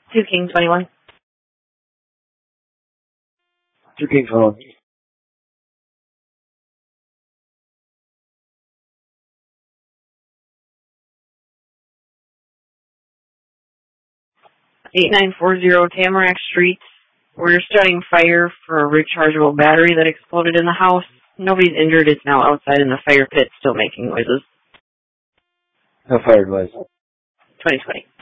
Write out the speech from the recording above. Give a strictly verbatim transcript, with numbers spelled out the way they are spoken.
Two King twenty-one. Two King twenty-one. eight nine four zero Tamarack Street. We're starting fire for a rechargeable battery that exploded in the house. Nobody's injured. It's now outside in the fire pit, still making noises. No fire device. twenty twenty.